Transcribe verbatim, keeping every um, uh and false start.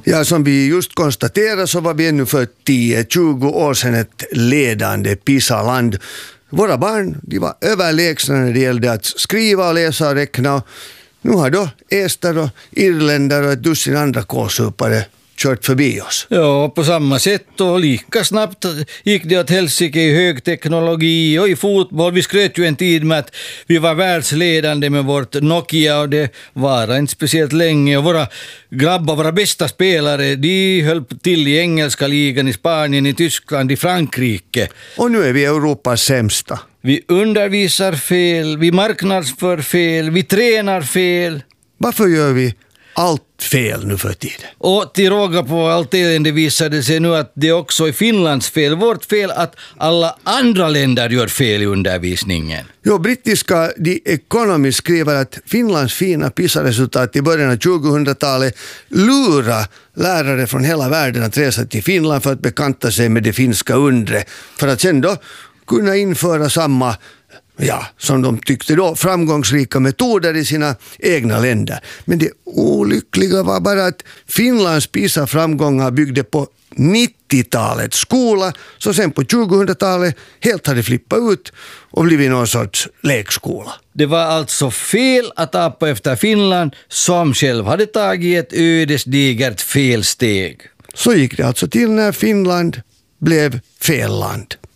Ja, som vi just konstaterade så var vi ännu för tio till tjugo år sedan ett ledande PISA-land. Våra barn, de var överlägsna när det gällde att skriva och läsa och räkna. Nu har då ester och irländare och ett dussin andra kålsupare kört förbi oss. Ja, på samma sätt och lika snabbt gick det åt helsike i högteknologi och i fotboll. Vi skröt ju en tid med att vi var världsledande med vårt Nokia och det var inte speciellt länge. Och våra grabbar, våra bästa spelare, de höll till i engelska ligan, i Spanien, i Tyskland, i Frankrike. Och nu är vi Europas sämsta. Vi undervisar fel, vi marknadsför fel, vi tränar fel. Varför gör vi allt fel nu för tiden? Och till råga på allt elände visade sig nu att det också är Finlands fel. Vårt fel att alla andra länder gör fel i undervisningen. Jo, brittiska The Economist skriver att Finlands fina PISA-resultat i början av tjugohundratalet lura lärare från hela världen att resa till Finland för att bekanta sig med det finska undret. För att sen då kunna införa samma, ja, som de tyckte då, framgångsrika metoder i sina egna länder. Men det olyckliga var bara att Finlands PISA-framgångar byggde på nittiotalets skola, så sen på tjugohundratalet helt hade flippat ut och blivit någon sorts lekskola. Det var alltså fel att apa efter Finland som själv hade tagit ett ödesdigert felsteg. Så gick det alltså till när Finland blev fel land.